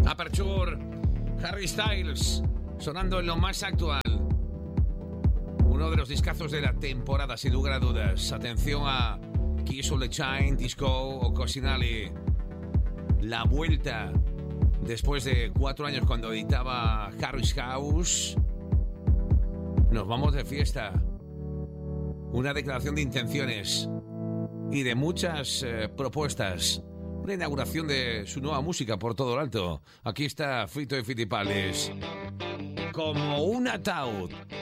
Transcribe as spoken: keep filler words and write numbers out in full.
Aperture, Harry Styles, sonando en lo más actual. Uno de los discazos de la temporada, sin lugar a dudas. Atención a Kiss of the Chain, Disco o Cosinali. La vuelta después de cuatro años cuando editaba Harry's House. Nos vamos de fiesta. Una declaración de intenciones y de muchas eh, propuestas. Una inauguración de su nueva música por todo lo alto. Aquí está Fito y Fitipaldis. Como un ataúd.